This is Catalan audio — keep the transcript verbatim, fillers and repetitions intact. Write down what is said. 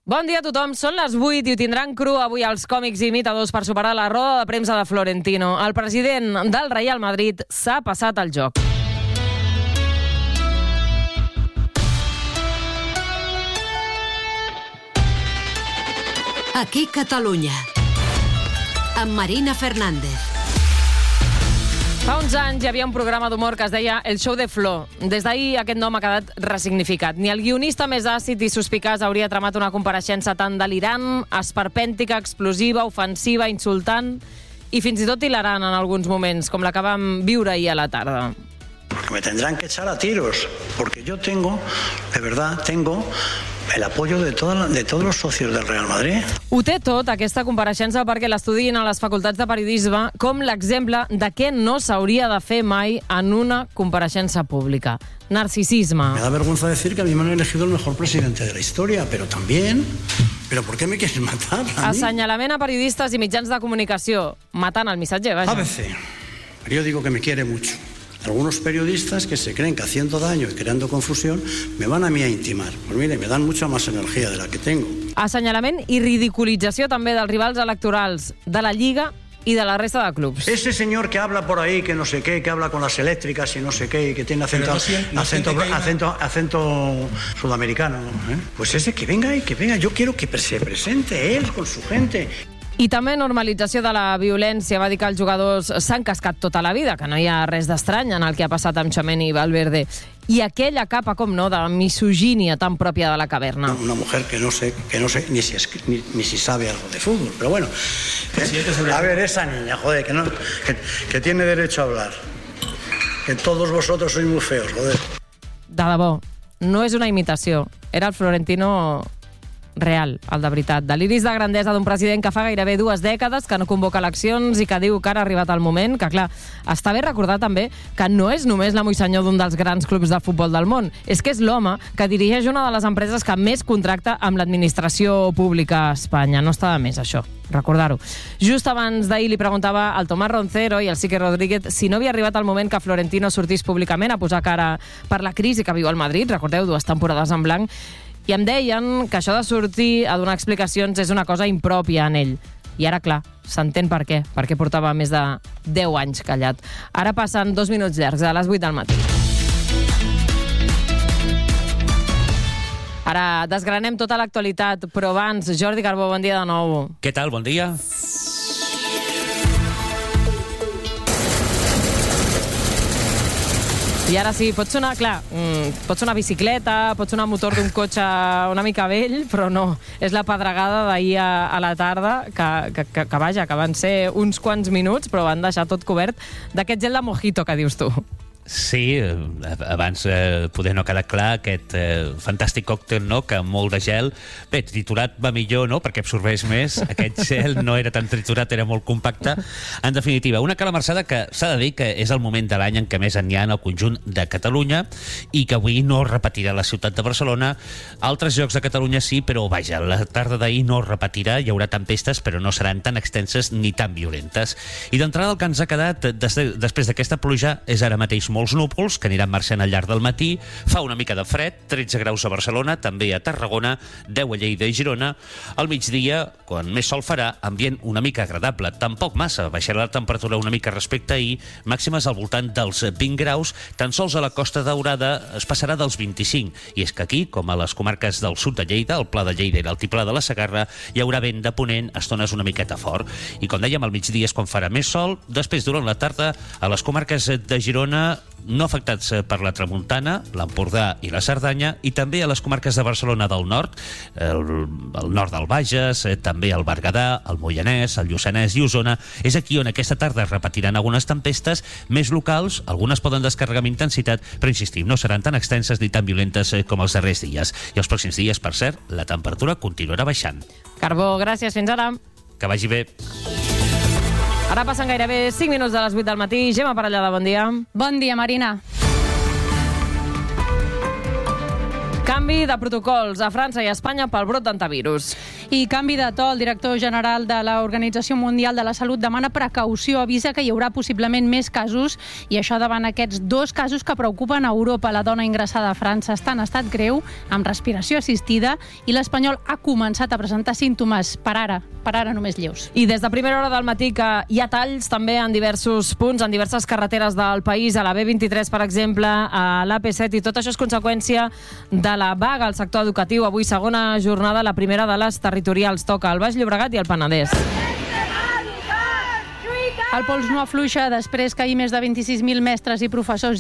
Bon dia a tothom, són les vuit i ho tindran cru avui els còmics i imitadors per superar la roda de premsa de Florentino. El president del Real Madrid s'ha passat al joc. Aquí Catalunya, amb Marina Fernández. Fa uns anys hi havia un programa d'humor que es deia El Show de Flo. Des d'ahir aquest nom ha quedat ressignificat. Ni el guionista més àcid i suspicaç hauria tramat una compareixença tan delirant, esperpèntica, explosiva, ofensiva, insultant i fins i tot hilarant en alguns moments, com la que vam viure ahir a la tarda. Porque me tendrán que echar a tiros, porque yo tengo, de verdad, tengo el apoyo de, toda, de todos los socios del Real Madrid. Ho té tot, aquesta compareixença, perquè l'estudien a les facultats de periodisme com l'exemple de què no s'hauria de fer mai en una compareixença pública. Narcisisme. Me da vergüenza decir que a mí me han elegido el mejor presidente de la historia, pero también... ¿Pero por qué me quieres matar a mí? Assenyalament a periodistes i mitjans de comunicació, matant el missatger, vaja. A B C, periódico que me quiere mucho. Algunos periodistas que se creen que haciendo daño y creando confusión me van a mí a intimar. Pues mire, me dan mucha más energía de la que tengo. Assenyalament i ridiculització també dels rivals electorals de la Lliga y de la resta de clubs. Ese señor que habla por ahí, que no sé qué, que habla con las eléctricas y no sé qué, y que tiene acento, no siente, no acento, acento, acento, acento sudamericano, ¿eh? Pues ese que venga y que venga. Yo quiero que se presente él con su gente. I també normalització de la violència. Va dir que els jugadors s'han cascat tota la vida, que no hi ha res d'estrany en el que ha passat amb Tchouaméni i Valverde. I aquella capa, com no, de misogínia tan pròpia de la caverna. Una mujer que no sé, que no sé ni, si es, ni, ni si sabe algo de fútbol, pero bueno. Eh, a ver, esa niña, joder, que, no, que, que tiene derecho a hablar. Que todos vosotros sois muy feos, joder. De debò, no és una imitació. Era el Florentino... real, el de veritat. Deliris de grandesa d'un president que fa gairebé dues dècades que no convoca eleccions i que diu que ara ha arribat el moment, que clar, està bé recordar també que no és només l'amo i senyor d'un dels grans clubs de futbol del món, és que és l'home que dirigeix una de les empreses que més contracta amb l'administració pública a Espanya. No està de més, això, recordar-ho. Just abans d'ahir li preguntava al Tomàs Roncero i al Sique Rodríguez si no havia arribat el moment que Florentino sortís públicament a posar cara per la crisi que viu el Madrid, recordeu, dues temporades en blanc, i em deien que això de sortir a donar explicacions és una cosa impròpia en ell. I ara, clar, s'entén per què, perquè portava més de deu anys callat. Ara passen dos minuts llargs, a les vuit del matí. Ara desgranem tota l'actualitat, però abans, Jordi Carbó, bon dia de nou. Què tal, bon dia. I ara sí, pot sonar, clar, mm, pot sonar bicicleta, pot sonar motor d'un cotxe una mica vell, però no. És la pedregada d'ahir a, a la tarda, que, que, que, que vaja, que van ser uns quants minuts, però van deixar tot cobert d'aquest gel de mojito que dius tu. Sí, abans eh, poder no quedar clar aquest eh, fantàstic còctel, no?, que molt de gel, bé, triturat va millor, no?, perquè absorbeix més. Aquest gel no era tan triturat, era molt compacte. En definitiva, una calamarsada que s'ha de dir que és el moment de l'any en què més n'hi ha en el conjunt de Catalunya i que avui no es repetirà a la ciutat de Barcelona. Altres llocs de Catalunya sí, però vaja, la tarda d'ahir no es repetirà, hi haurà tempestes, però no seran tan extenses ni tan violentes. I d'entrada el que ens ha quedat des de, després d'aquesta pluja és ara mateix molts núvols que aniran marxant al llarg del matí. Fa una mica de fred, tretze graus a Barcelona, també a Tarragona, deu a Lleida i Girona. Al migdia, quan més sol farà, ambient una mica agradable, tampoc massa, baixarà la temperatura una mica respecte a ahir, màximes al voltant dels vint graus, tan sols a la Costa Daurada es passarà dels vint-i-cinc, i és que aquí, com a les comarques del sud de Lleida, el Pla de Lleida i l'Altiplà de la Segarra, hi haurà vent de ponent, estones una miqueta fort. I com dèiem, al migdia és quan farà més sol, després durant la tarda, a les comarques de Girona, no afectats per la tramuntana, l'Empordà i la Cerdanya, i també a les comarques de Barcelona del nord, el, el nord del Bages, també el Berguedà, el Moianès, el Lluçanès i Osona. És aquí on aquesta tarda es repetiran algunes tempestes més locals, algunes poden descarregar amb intensitat, però insistim, no seran tan extenses ni tan violentes com els darrers dies. I els pròxims dies, per cert, la temperatura continuarà baixant. Carbó, gràcies, fins ara. Que vagi bé. Ara passen gairebé cinc minuts de les vuit del matí. Gemma Parellada, bon dia. Bon dia, Marina. Canvi de protocols a França i a Espanya pel brot d'antivirus. I canvi de to, el director general de l'Organització Mundial de la Salut demana precaució, avisa que hi haurà possiblement més casos, i això davant aquests dos casos que preocupen a Europa. La dona ingressada a França està en estat greu, amb respiració assistida, i l'espanyol ha començat a presentar símptomes, per ara, per ara només lleus. I des de primera hora del matí que hi ha talls també en diversos punts, en diverses carreteres del país, a la B vint-i-tres, per exemple, a l'A P set, i tot això és conseqüència de la vaga al sector educatiu. Avui segona jornada, la primera de les territorials. Toca el Baix Llobregat i el Penedès. El pols no afluixa després que ahir més de vint-i-sis mil mestres i professors